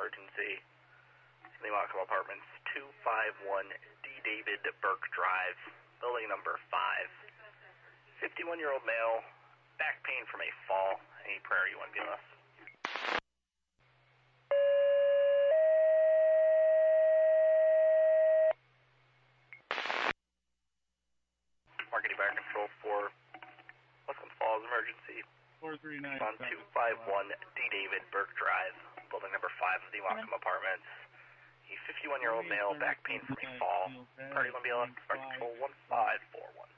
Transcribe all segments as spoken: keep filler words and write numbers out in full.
emergency. The Wacom Apartments, two five one D. David Burke Drive, building number five. fifty-one-year-old male, back pain from a fall. Any prayer you want to give us? Marketing Fire Control for Westland Falls Emergency. four three nine. On two five one D. David Burke Drive, building number five of the Wacom Apartments. A fifty-one-year-old male, back pain from a fall. Party one B L F, Fire Control one five four one.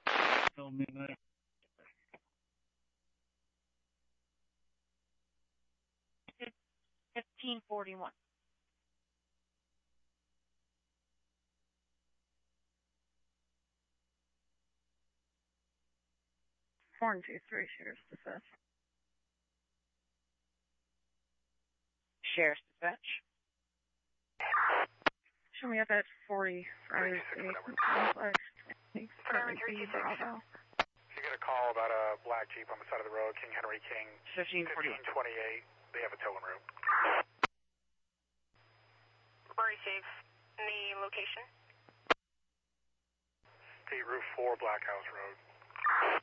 fifteen forty-one. Four and two three, Sheriff's Dispatch. Sheriff's Dispatch. Show me up at forty Friday State Complex. Currently B Bravo. You get a call about a black Jeep on the side of the road, King Henry King. fifteen twenty-eight. They have a towing route. Very safe. Any location? Eight Roof four, Black House Road.